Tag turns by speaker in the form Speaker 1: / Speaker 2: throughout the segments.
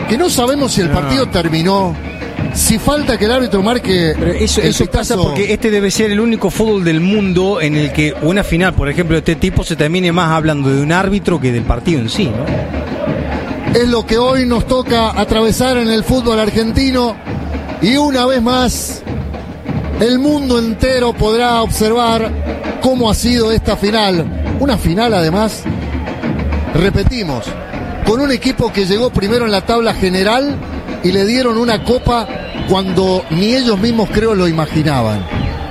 Speaker 1: que no sabemos si el partido terminó, si falta que el árbitro marque.
Speaker 2: Pero eso pasa porque este debe ser el único fútbol del mundo en el que una final, por ejemplo, de este tipo se termine más hablando de un árbitro que del partido en sí, ¿no?
Speaker 1: Es lo que hoy nos toca atravesar en el fútbol argentino, y una vez más el mundo entero podrá observar cómo ha sido esta final. Una final, además, repetimos, con un equipo que llegó primero en la tabla general y le dieron una copa cuando ni ellos mismos, creo, lo imaginaban.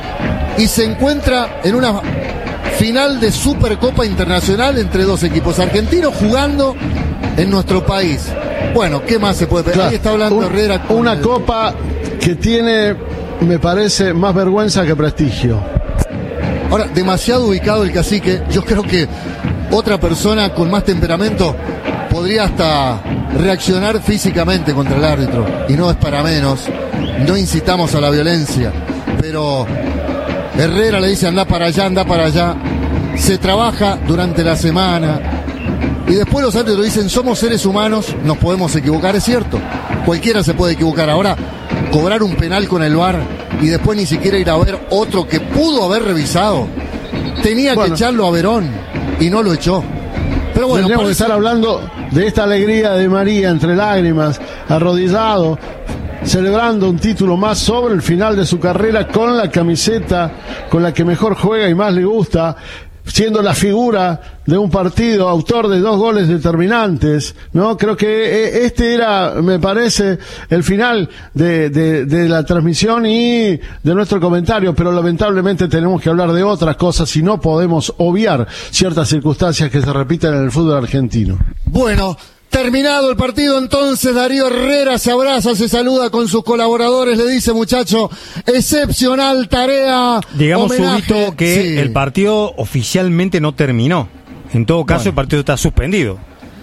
Speaker 1: Y se encuentra en una final de Supercopa Internacional entre dos equipos argentinos jugando en nuestro país. Bueno, ¿qué más se puede pedir?
Speaker 3: Claro,
Speaker 1: ahí está hablando Herrera.
Speaker 3: Una copa que tiene, me parece, más vergüenza que prestigio.
Speaker 1: Ahora, demasiado ubicado el cacique. Yo creo que otra persona con más temperamento podría hasta reaccionar físicamente contra el árbitro. Y no es para menos. No incitamos a la violencia. Pero Herrera le dice anda para allá. Se trabaja durante la semana. Y después los árbitros dicen somos seres humanos, nos podemos equivocar, es cierto. Cualquiera se puede equivocar. Ahora, cobrar un penal con el VAR y después ni siquiera ir a ver otro que pudo haber revisado. Tenía que echarlo a Verón y no lo echó. Pero bueno,
Speaker 3: tendríamos que estar hablando de esta alegría de María entre lágrimas, arrodillado, celebrando un título más sobre el final de su carrera con la camiseta con la que mejor juega y más le gusta, siendo la figura de un partido, autor de 2 goles determinantes, ¿no? Creo que este era, me parece, el final de la transmisión y de nuestro comentario, pero lamentablemente tenemos que hablar de otras cosas y no podemos obviar ciertas circunstancias que se repiten en el fútbol argentino.
Speaker 1: Bueno, terminado el partido, entonces Darío Herrera se abraza, se saluda con sus colaboradores, le dice, muchacho, excepcional tarea.
Speaker 2: Digamos,
Speaker 1: homenaje.
Speaker 2: Subito, que sí, el partido oficialmente no terminó. En todo caso, el partido está suspendido.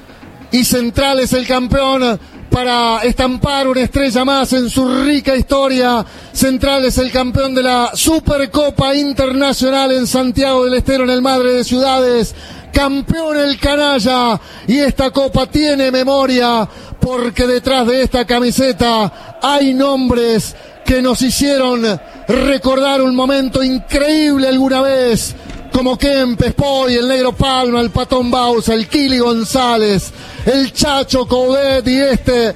Speaker 1: Y Central es el campeón para estampar una estrella más en su rica historia. Central es el campeón de la Supercopa Internacional en Santiago del Estero, en el Madre de Ciudades. Campeón el canalla, y esta copa tiene memoria, porque detrás de esta camiseta hay nombres que nos hicieron recordar un momento increíble alguna vez, como Kempes, Poy, el Negro Palma, el Patón Bausa, el Kili González, el Chacho Coudet y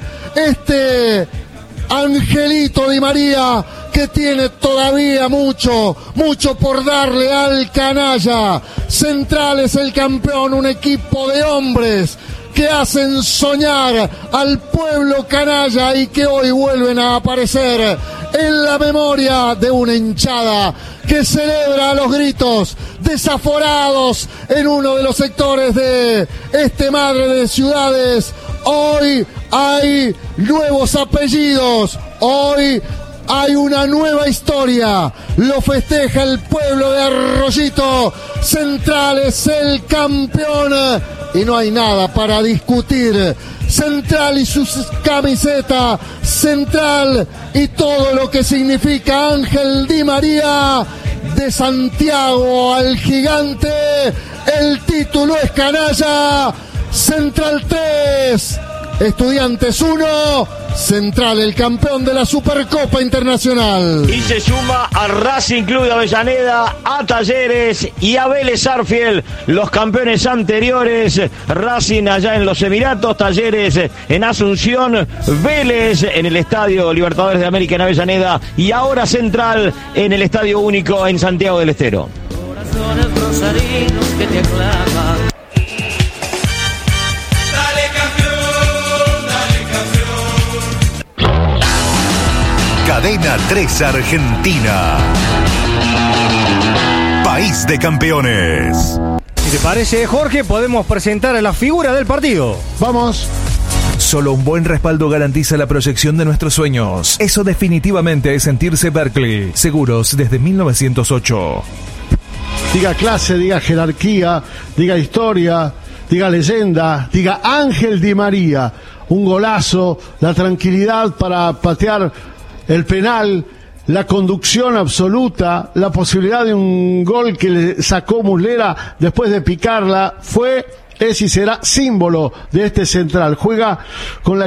Speaker 1: este Angelito Di María, que tiene todavía mucho por darle al canalla. Central es el campeón, un equipo de hombres que hacen soñar al pueblo canalla y que hoy vuelven a aparecer en la memoria de una hinchada que celebra a los gritos, desaforados en uno de los sectores de este Madre de Ciudades. Hoy hay nuevos apellidos, hoy hay una nueva historia, lo festeja el pueblo de Arroyito. Central es el campeón y no hay nada para discutir. Central y su camiseta, Central y todo lo que significa Ángel Di María. De Santiago al Gigante, el título es canalla. Central 3, Estudiantes 1, Central el campeón de la Supercopa Internacional.
Speaker 4: Y se suma a Racing Club de Avellaneda, a Talleres y a Vélez Sarsfield, los campeones anteriores. Racing allá en los Emiratos, Talleres en Asunción, Vélez en el Estadio Libertadores de América en Avellaneda y ahora Central en el Estadio Único en Santiago del Estero.
Speaker 5: Corazones rosarinos que te aclaman.
Speaker 6: Cadena 3 Argentina. País de campeones.
Speaker 2: Si te parece, Jorge, podemos presentar a la figura del partido.
Speaker 3: Vamos.
Speaker 6: Solo un buen respaldo garantiza la proyección de nuestros sueños. Eso definitivamente es sentirse Berkeley. Seguros desde 1908.
Speaker 3: Diga clase, diga jerarquía, diga historia, diga leyenda, diga Ángel Di María. Un golazo, la tranquilidad para patear el penal, la conducción absoluta, la posibilidad de un gol que le sacó Muslera después de picarla, es y será símbolo de este Central. Juega con la